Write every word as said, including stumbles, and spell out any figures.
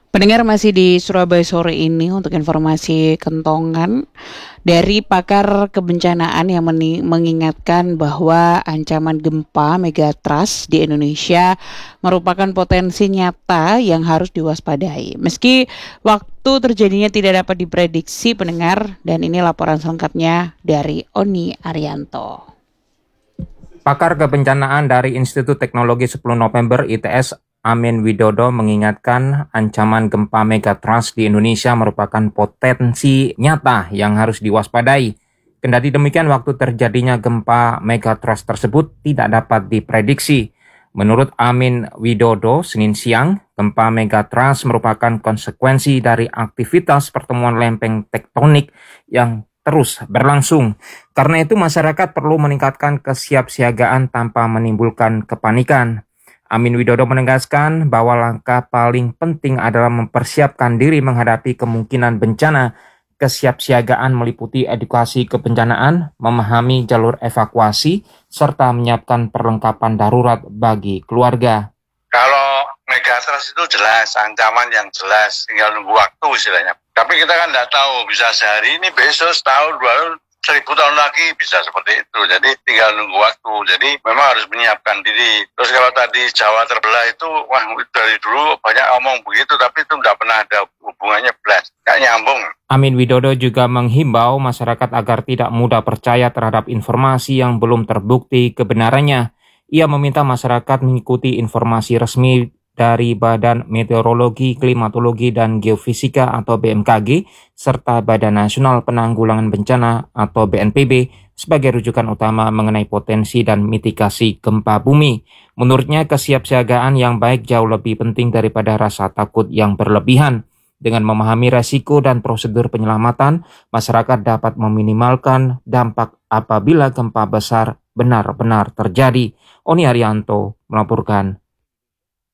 Pendengar masih di Surabaya sore ini untuk informasi kentongan dari pakar kebencanaan yang meni- mengingatkan bahwa ancaman gempa megatrust di Indonesia merupakan potensi nyata yang harus diwaspadai. Meski waktu terjadinya tidak dapat diprediksi pendengar, dan ini laporan selengkapnya dari Oni Arianto. Pakar kebencanaan dari Institut Teknologi sepuluh November I T S Amin Widodo mengingatkan ancaman gempa megatrust di Indonesia merupakan potensi nyata yang harus diwaspadai. Kendati demikian, waktu terjadinya gempa megatrust tersebut tidak dapat diprediksi. Menurut Amin Widodo, Senin siang, gempa megatrust merupakan konsekuensi dari aktivitas pertemuan lempeng tektonik yang terus berlangsung. Karena itu masyarakat perlu meningkatkan kesiapsiagaan tanpa menimbulkan kepanikan. Amin Widodo menegaskan bahwa langkah paling penting adalah mempersiapkan diri menghadapi kemungkinan bencana. Kesiapsiagaan meliputi edukasi kebencanaan, memahami jalur evakuasi, serta menyiapkan perlengkapan darurat bagi keluarga. Kalau megatrust itu jelas, ancaman yang jelas, tinggal nunggu waktu istilahnya. Tapi kita kan nggak tahu, bisa sehari ini, besok, setahun, dua tahun, seribu tahun lagi bisa seperti itu. Jadi tinggal nunggu waktu. Jadi memang harus menyiapkan diri. Terus kalau tadi Jawa terbelah itu, wah dari dulu banyak ngomong begitu, tapi itu nggak pernah ada hubungannya belas, nggak nyambung. Amin Widodo juga menghimbau masyarakat agar tidak mudah percaya terhadap informasi yang belum terbukti kebenarannya. Ia meminta masyarakat mengikuti informasi resmi dari Badan Meteorologi, Klimatologi, dan Geofisika atau B M K G, serta Badan Nasional Penanggulangan Bencana atau B N P B sebagai rujukan utama mengenai potensi dan mitigasi gempa bumi. Menurutnya, kesiapsiagaan yang baik jauh lebih penting daripada rasa takut yang berlebihan. Dengan memahami resiko dan prosedur penyelamatan, masyarakat dapat meminimalkan dampak apabila gempa besar benar-benar terjadi. Oni Arianto melaporkan.